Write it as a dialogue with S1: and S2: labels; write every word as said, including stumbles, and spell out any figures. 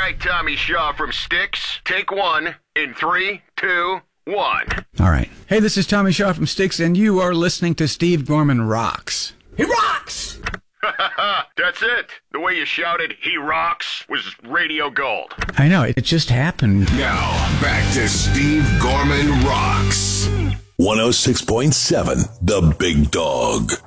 S1: right, Tommy Shaw from Styx. Take one in three, two, one.
S2: All right. Hey, this is Tommy Shaw from Styx, and you are listening to Steve Gorman Rocks.
S3: He rocks!
S1: That's it. The way you shouted, he rocks, was radio gold.
S2: I know, it just happened.
S4: Now, back to Steve Gorman Rocks. one oh six point seven, The Big Dog.